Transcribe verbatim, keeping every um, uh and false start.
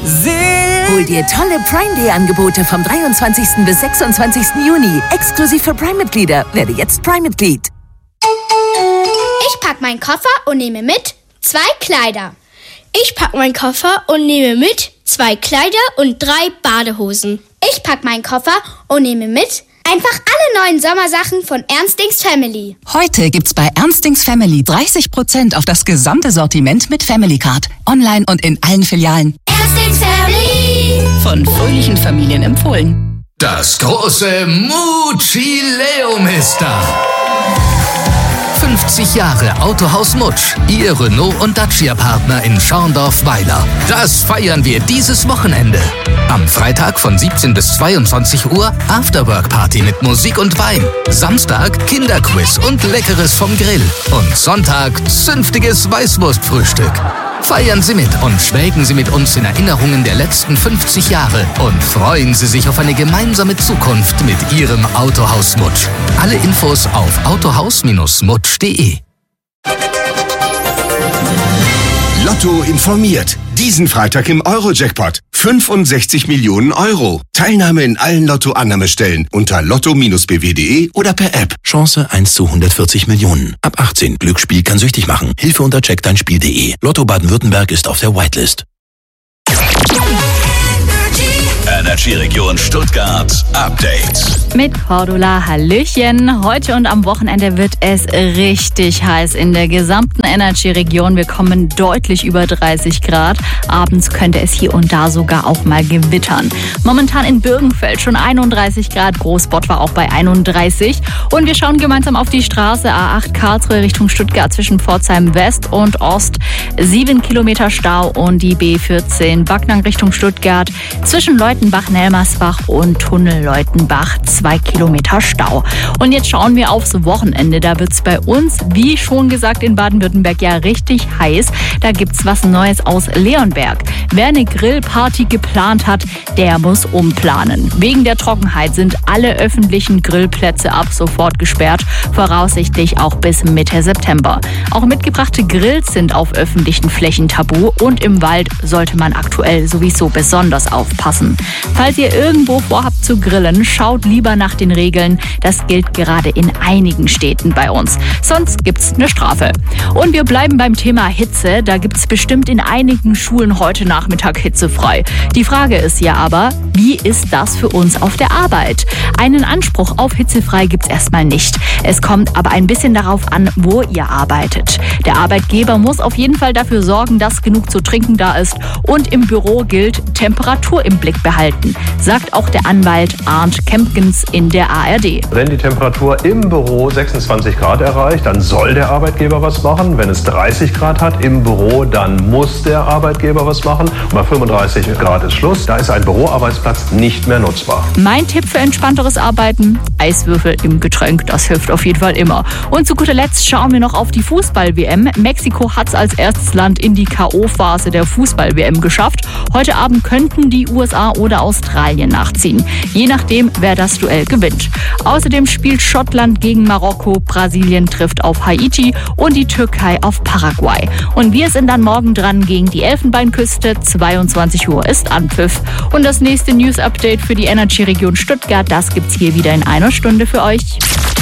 Hol dir tolle Prime Day Angebote vom dreiundzwanzigsten bis sechsundzwanzigsten Juni. Exklusiv für Prime-Mitglieder. Werde jetzt Prime-Mitglied. Ich pack meinen Koffer und nehme mit zwei Kleider. Ich pack meinen Koffer und nehme mit zwei Kleider und drei Badehosen. Ich pack meinen Koffer und nehme mit einfach alle neuen Sommersachen von Ernstings Family. Heute gibt's bei Ernstings Family dreißig Prozent auf das gesamte Sortiment mit Family Card. Online und in allen Filialen. Ernstings Family. Von fröhlichen Familien empfohlen. Das große Muccileum ist da. fünfzig Jahre Autohaus Mutsch, Ihr Renault- und Dacia-Partner in Schorndorf-Weiler. Das feiern wir dieses Wochenende. Am Freitag von siebzehn bis zweiundzwanzig Uhr Afterwork-Party mit Musik und Wein. Samstag Kinderquiz und Leckeres vom Grill. Und Sonntag zünftiges Weißwurstfrühstück. Feiern Sie mit und schwelgen Sie mit uns in Erinnerungen der letzten fünfzig Jahre und freuen Sie sich auf eine gemeinsame Zukunft mit Ihrem Autohaus Mutsch. Alle Infos auf autohaus Bindestrich mutsch punkt de. Lotto informiert. Diesen Freitag im Euro-Jackpot. fünfundsechzig Millionen Euro. Teilnahme in allen Lotto-Annahmestellen unter lotto Bindestrich b w punkt de oder per App. Chance eins zu hundertvierzig Millionen. Ab achtzehn. Glücksspiel kann süchtig machen. Hilfe unter check dein spiel punkt de. Lotto Baden-Württemberg ist auf der Whitelist. Energy Region Stuttgart Update. Mit Cordula, Hallöchen. Heute und am Wochenende wird es richtig heiß in der gesamten Energy Region. Wir kommen deutlich über dreißig Grad. Abends könnte es hier und da sogar auch mal gewittern. Momentan in Birkenfeld schon einunddreißig Grad. Großbott war auch bei einunddreißig. Und wir schauen gemeinsam auf die Straße A acht Karlsruhe Richtung Stuttgart zwischen Pforzheim West und Ost. Sieben Kilometer Stau und die B vierzehn Backnang Richtung Stuttgart zwischen Leutenbach-Nelmersbach und Tunnel-Leutenbach. Zwei Kilometer Stau. Und jetzt schauen wir aufs Wochenende. Da wird es bei uns, wie schon gesagt, in Baden-Württemberg ja richtig heiß. Da gibt's was Neues aus Leonberg. Wer eine Grillparty geplant hat, der muss umplanen. Wegen der Trockenheit sind alle öffentlichen Grillplätze ab sofort gesperrt, voraussichtlich auch bis Mitte September. Auch mitgebrachte Grills sind auf öffentlichen Flächen tabu und im Wald sollte man aktuell sowieso besonders aufpassen. Falls ihr irgendwo vorhabt zu grillen, schaut lieber nach den Regeln. Das gilt gerade in einigen Städten bei uns. Sonst gibt's eine Strafe. Und wir bleiben beim Thema Hitze. Da gibt's bestimmt in einigen Schulen heute Nachmittag hitzefrei. Die Frage ist ja aber, wie ist das für uns auf der Arbeit? Einen Anspruch auf hitzefrei gibt's erstmal nicht. Es kommt aber ein bisschen darauf an, wo ihr arbeitet. Der Arbeitgeber muss auf jeden Fall dafür sorgen, dass genug zu trinken da ist. Und im Büro gilt, Temperatur im Blick behalten, sagt auch der Anwalt Arndt Kempkens in der A R D. Wenn die Temperatur im Büro sechsundzwanzig Grad erreicht, dann soll der Arbeitgeber was machen. Wenn es dreißig Grad hat im Büro, dann muss der Arbeitgeber was machen. Und bei fünfunddreißig Grad ist Schluss. Da ist ein Büroarbeitsplatz nicht mehr nutzbar. Mein Tipp für entspannteres Arbeiten: Eiswürfel im Getränk. Das hilft auf jeden Fall immer. Und zu guter Letzt schauen wir noch auf die Fußball-W M. Mexiko hat es als erstes Land in die K O-Phase der Fußball-W M geschafft. Heute Abend könnten die U S A oder Australien nachziehen. Je nachdem, wer das Duell gewinnt. Außerdem spielt Schottland gegen Marokko, Brasilien trifft auf Haiti und die Türkei auf Paraguay. Und wir sind dann morgen dran gegen die Elfenbeinküste. zweiundzwanzig Uhr ist Anpfiff. Und das nächste News-Update für die Energy-Region Stuttgart, das gibt's hier wieder in einer Stunde für euch.